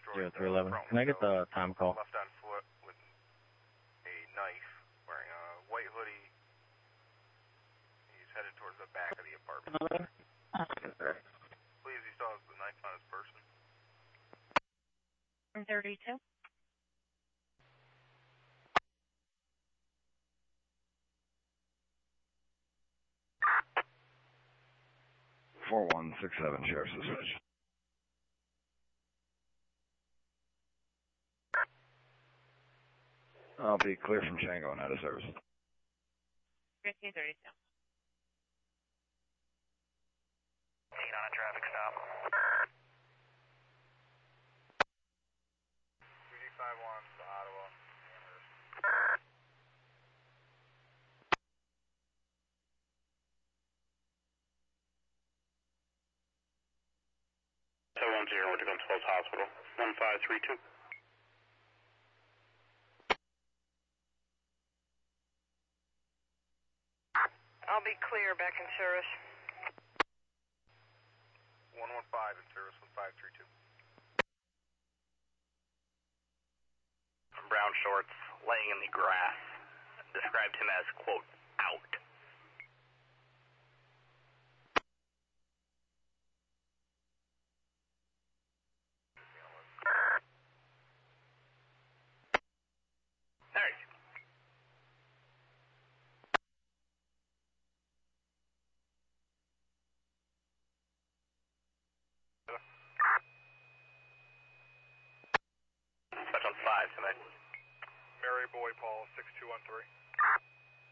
0311. Can I get the time call? Left on foot with a knife, wearing a white hoodie. He's headed towards the back of the apartment. Please, he still has the knife on his person. 32. .4167 Sheriff's Dispatch. I'll be clear from Chango and out of service. 1532. On a traffic stop. 2D51 to Ottawa. So 10, we're to go to Wells Hospital. 1532. I'll be clear back in service. 115 in service, 1532. Brown shorts, laying in the grass. Described him as, quote, out. There you go. Special 5 tonight. Mary Boy Paul, 6213.